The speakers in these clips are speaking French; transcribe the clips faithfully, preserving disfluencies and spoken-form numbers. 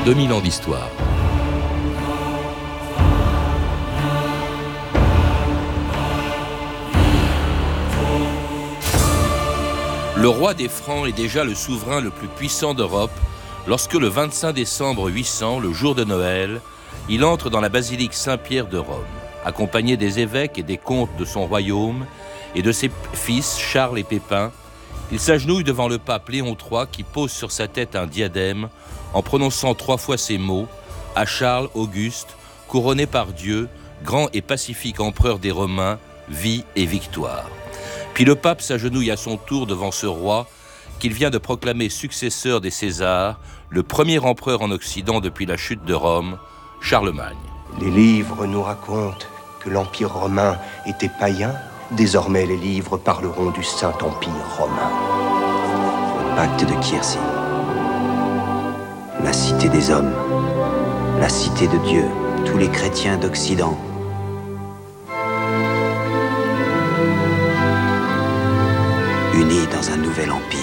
deux mille ans d'histoire. Le roi des Francs est déjà le souverain le plus puissant d'Europe lorsque le vingt-cinq décembre huit cents, le jour de Noël, il entre dans la basilique Saint-Pierre de Rome, accompagné des évêques et des comtes de son royaume et de ses fils Charles et Pépin. Il s'agenouille devant le pape Léon trois qui pose sur sa tête un diadème en prononçant trois fois ces mots « À Charles Auguste, couronné par Dieu, grand et pacifique empereur des Romains, vie et victoire ». Puis le pape s'agenouille à son tour devant ce roi qu'il vient de proclamer successeur des Césars, le premier empereur en Occident depuis la chute de Rome, Charlemagne. Les livres nous racontent que l'Empire romain était païen. Désormais, les livres parleront du Saint-Empire romain. Le pacte de Quercy. La cité des hommes. La cité de Dieu. Tous les chrétiens d'Occident. Unis dans un nouvel empire.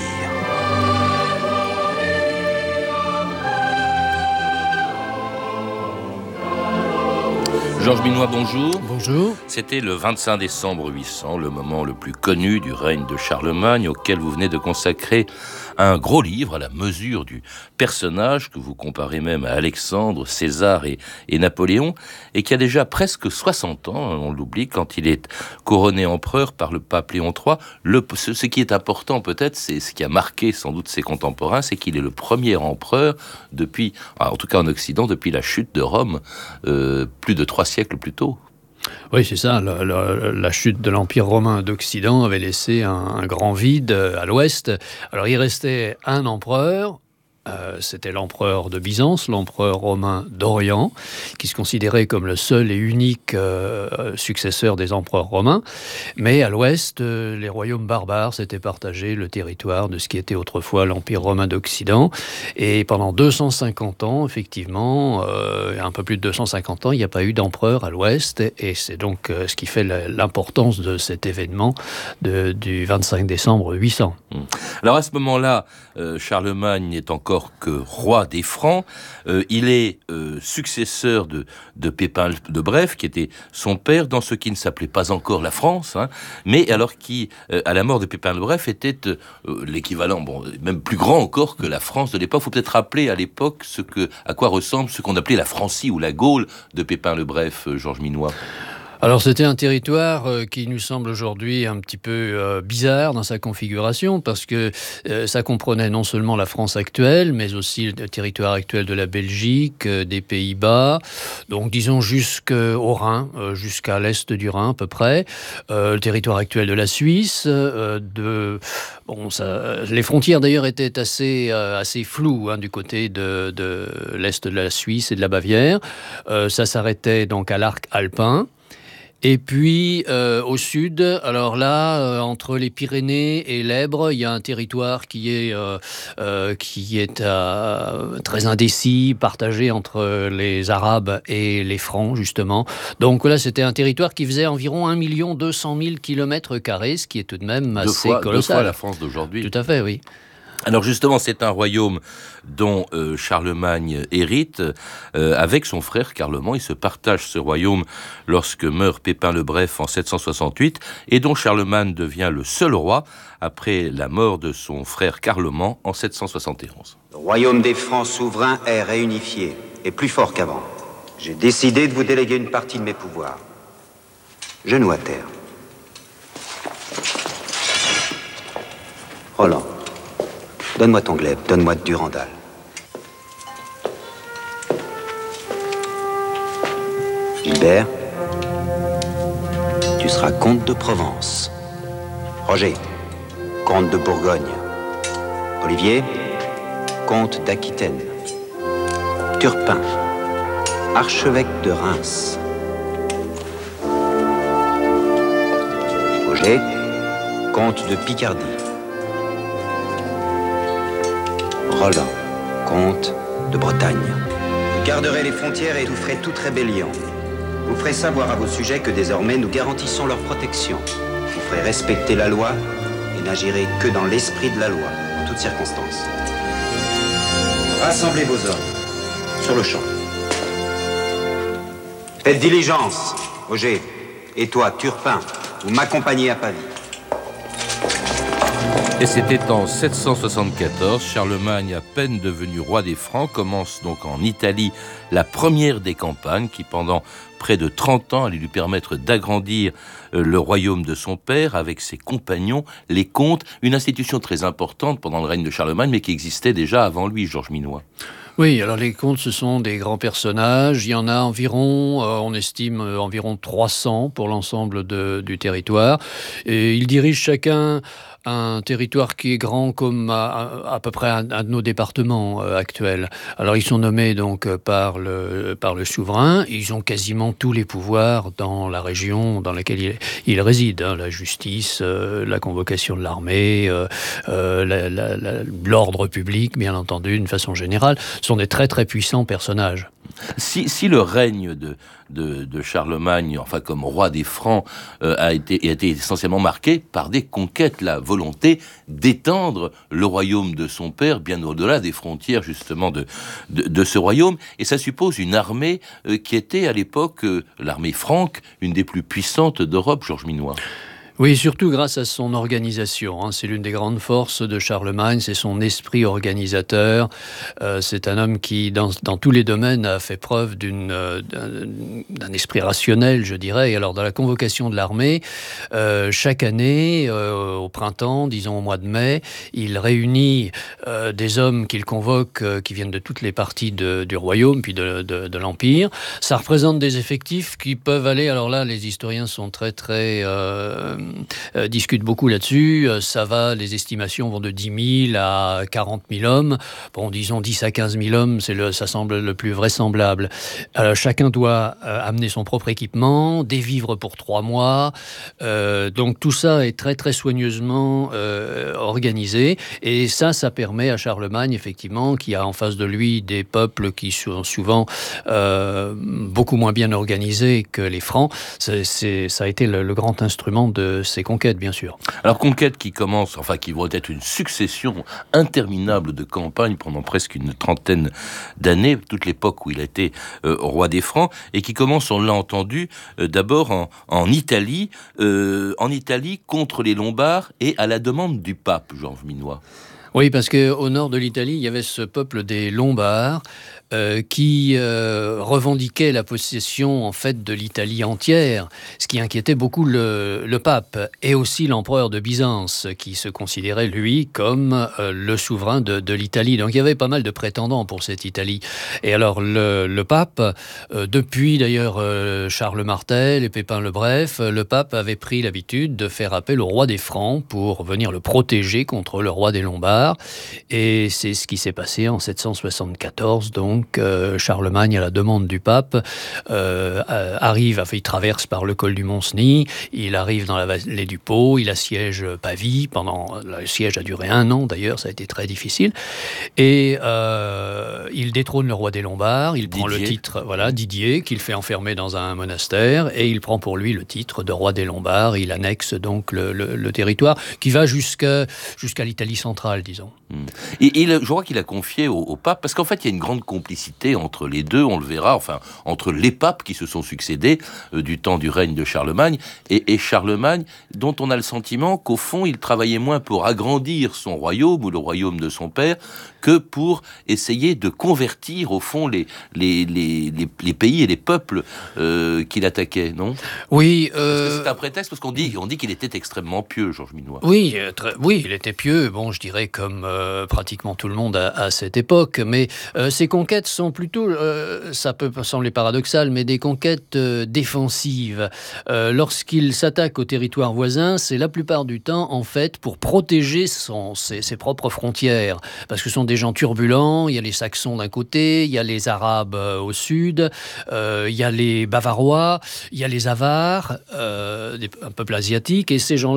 Georges Binois, bonjour. Bonjour. C'était le vingt-cinq décembre huit cents, le moment le plus connu du règne de Charlemagne, auquel vous venez de consacrer un gros livre à la mesure du personnage que vous comparez même à Alexandre, César et, et Napoléon, et qui a déjà presque soixante ans, on l'oublie, quand il est couronné empereur par le pape Léon trois. Le, ce, ce qui est important peut-être, c'est ce qui a marqué sans doute ses contemporains, c'est qu'il est le premier empereur depuis, en tout cas en Occident, depuis la chute de Rome, euh, plus de trois siècles plus tôt. Oui, c'est ça. La, la, la chute de l'Empire romain d'Occident avait laissé un, un grand vide à l'ouest. Alors, il restait un empereur. Euh, c'était l'empereur de Byzance, l'empereur romain d'Orient, qui se considérait comme le seul et unique euh, successeur des empereurs romains. Mais à l'ouest, euh, les royaumes barbares s'étaient partagés le territoire de ce qui était autrefois l'Empire romain d'Occident. Et pendant deux cent cinquante ans, effectivement, euh, un peu plus de deux cent cinquante ans, il n'y a pas eu d'empereur à l'ouest. Et c'est donc euh, ce qui fait l'importance de cet événement de, du vingt-cinq décembre huit cents. Alors à ce moment-là, euh, Charlemagne n'est encore que roi des Francs. Euh, il est euh, successeur de, de Pépin de Bref, qui était son père dans ce qui ne s'appelait pas encore la France, hein, mais alors qui, euh, à la mort de Pépin de Bref, était euh, l'équivalent, bon, même plus grand encore que la France de l'époque. Il faut peut-être rappeler à l'époque ce que, à quoi ressemble ce qu'on appelait la Francie ou la Gaule de Pépin le Bref, euh, Georges Minois. Alors c'était un territoire euh, qui nous semble aujourd'hui un petit peu euh, bizarre dans sa configuration parce que euh, ça comprenait non seulement la France actuelle mais aussi le territoire actuel de la Belgique, euh, des Pays-Bas, donc disons jusqu'au Rhin, euh, jusqu'à l'est du Rhin à peu près, euh, le territoire actuel de la Suisse, euh, de bon ça, les frontières d'ailleurs étaient assez euh, assez floues hein, du côté de, de l'est de la Suisse et de la Bavière, euh, ça s'arrêtait donc à l'arc alpin. Et puis, euh, au sud, alors là, euh, entre les Pyrénées et l'Èbre, il y a un territoire qui est, euh, euh, qui est euh, très indécis, partagé entre les Arabes et les Francs, justement. Donc là, c'était un territoire qui faisait environ un million deux cent mille kilomètres carrés, ce qui est tout de même deux assez fois, colossal. Deux fois la France d'aujourd'hui. Tout à fait, oui. Alors justement, c'est un royaume dont euh, Charlemagne hérite euh, avec son frère Carloman. Il se partage ce royaume lorsque meurt Pépin le Bref en sept cent soixante-huit et dont Charlemagne devient le seul roi après la mort de son frère Carloman en sept cent soixante et onze. Le royaume des Francs souverains est réunifié et plus fort qu'avant. J'ai décidé de vous déléguer une partie de mes pouvoirs. Genoux à terre. Roland. Donne-moi ton glaive, donne-moi de Durandal. Gilbert, tu seras comte de Provence. Roger, comte de Bourgogne. Olivier, comte d'Aquitaine. Turpin, archevêque de Reims. Roger, comte de Picardie. Roland, comte de Bretagne. Vous garderez les frontières et étoufferez toute rébellion. Vous ferez savoir à vos sujets que désormais nous garantissons leur protection. Vous ferez respecter la loi et n'agirez que dans l'esprit de la loi, en toutes circonstances. Rassemblez vos hommes. sur le champ. Faites diligence, Auger. Et toi, Turpin, vous m'accompagnez à Pavie. Et c'était en sept cent soixante-quatorze, Charlemagne, à peine devenu roi des Francs, commence donc en Italie la première des campagnes qui, pendant près de trente ans, allait lui permettre d'agrandir le royaume de son père avec ses compagnons, les comtes, une institution très importante pendant le règne de Charlemagne, mais qui existait déjà avant lui, Georges Minois. Oui, alors les comtes, ce sont des grands personnages. Il y en a environ, euh, on estime euh, environ trois cents pour l'ensemble de, du territoire. Et ils dirigent chacun un territoire qui est grand comme à, à peu près un, un de nos départements euh, actuels. Alors ils sont nommés donc par le, par le souverain. Ils ont quasiment tous les pouvoirs dans la région dans laquelle ils, ils résident. Hein, la justice, euh, la convocation de l'armée, euh, euh, la, la, la, l'ordre public, bien entendu, d'une façon générale. Ce sont des très très puissants personnages. Si, si le règne de, de, de Charlemagne, enfin comme roi des Francs, euh, a, été, a été essentiellement marqué par des conquêtes, la volonté d'étendre le royaume de son père bien au-delà des frontières justement de, de, de ce royaume, et ça suppose une armée euh, qui était à l'époque, euh, l'armée franque, une des plus puissantes d'Europe, Georges Minois. Oui, surtout grâce à son organisation. Hein. C'est l'une des grandes forces de Charlemagne, c'est son esprit organisateur. Euh, c'est un homme qui, dans, dans tous les domaines, a fait preuve d'une, euh, d'un, d'un esprit rationnel, je dirais. Et alors, dans la convocation de l'armée, euh, chaque année, euh, au printemps, disons au mois de mai, il réunit euh, des hommes qu'il convoque, euh, qui viennent de toutes les parties de, du royaume, puis de, de, de l'Empire. Ça représente des effectifs qui peuvent aller... Alors là, les historiens sont très, très... Euh, Euh, discutent beaucoup là-dessus. Euh, ça va, les estimations vont de dix mille à quarante mille hommes. Bon, disons dix à quinze mille hommes, c'est le, ça semble le plus vraisemblable. Euh, chacun doit euh, amener son propre équipement, des vivres pour trois mois. Euh, donc tout ça est très très soigneusement euh, organisé. Et ça, ça permet à Charlemagne, effectivement, qui a en face de lui des peuples qui sont souvent euh, beaucoup moins bien organisés que les Francs. C'est, c'est, ça a été le, le grand instrument de ces conquêtes, bien sûr. Alors, conquêtes qui commencent, enfin, qui vont être une succession interminable de campagnes pendant presque une trentaine d'années, toute l'époque où il a été euh, roi des Francs, et qui commencent, on l'a entendu, euh, d'abord en, en Italie, euh, en Italie contre les Lombards et à la demande du pape, Georges Minois. Oui, parce qu'au nord de l'Italie, il y avait ce peuple des Lombards euh, qui euh, revendiquait la possession en fait de l'Italie entière, ce qui inquiétait beaucoup le, le pape et aussi l'empereur de Byzance, qui se considérait lui comme euh, le souverain de, de l'Italie. Donc il y avait pas mal de prétendants pour cette Italie. Et alors le, le pape, euh, depuis d'ailleurs euh, Charles Martel et Pépin le Bref, le pape avait pris l'habitude de faire appel au roi des Francs pour venir le protéger contre le roi des Lombards. Et c'est ce qui s'est passé en sept cent soixante-quatorze. Donc, euh, Charlemagne, à la demande du pape, euh, arrive, enfin, il traverse par le col du Mont-Cenis, il arrive dans la vallée du Pô, il assiège Pavie. Pendant le siège a duré un an, d'ailleurs, ça a été très difficile. Et euh, il détrône le roi des Lombards. Il Didier. prend le titre, voilà, Didier, qu'il fait enfermer dans un monastère, et il prend pour lui le titre de roi des Lombards. Il annexe donc le, le, le territoire qui va jusqu'à jusqu'à l'Italie centrale, disons. Et, et le, je crois qu'il a confié au, au pape, parce qu'en fait, il y a une grande complicité entre les deux, on le verra, enfin, entre les papes qui se sont succédés euh, du temps du règne de Charlemagne et, et Charlemagne, dont on a le sentiment qu'au fond, il travaillait moins pour agrandir son royaume ou le royaume de son père que pour essayer de convertir, au fond, les, les, les, les, les pays et les peuples euh, qu'il attaquait, non ? Oui. Euh... Parce que c'est un prétexte, parce qu'on dit, on dit qu'il était extrêmement pieux, Georges Minois. Oui, euh, très, oui, il était pieux, bon, je dirais comme euh, pratiquement tout le monde à, à cette époque, mais euh, ces conquêtes sont plutôt, euh, ça peut sembler paradoxal, mais des conquêtes euh, défensives. Euh, lorsqu'il s'attaque au territoire voisin, c'est la plupart du temps, en fait, pour protéger son, ses, ses propres frontières, parce que ce sont des gens turbulents, il y a les Saxons d'un côté, il y a les Arabes euh, au sud, euh, il y a les Bavarois, il y a les Avars, euh, des, un peuple asiatique, et ces gens-là